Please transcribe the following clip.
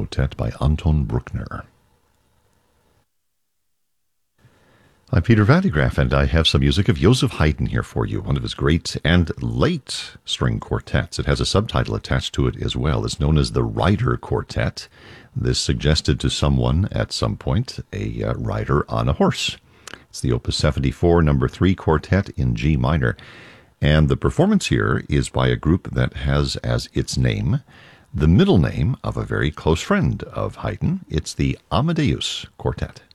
Motet by Anton Bruckner. I'm Peter Vandegraff, and I have some music of Joseph Haydn here for you, one of his great and late string quartets. It has a subtitle attached to it as well. It's known as the Rider Quartet. This suggested to someone at some point a rider on a horse. It's the Opus 74, number 3 quartet in G minor. And the performance here is by a group that has as its name the middle name of a very close friend of Haydn. It's the Amadeus Quartet.